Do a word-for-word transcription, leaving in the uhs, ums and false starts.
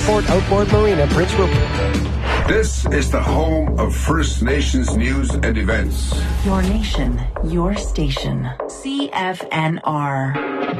Westport Outboard Marina, Prince Rupert. This is the home of First Nations news and events. Your nation, your station. C F N R.